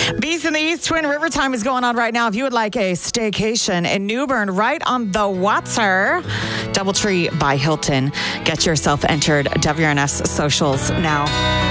Beast in the East, Twin River time is going on right now. If you would like a staycation in New Bern, right on the water, Doubletree by Hilton. Get yourself entered WRNF's socials now.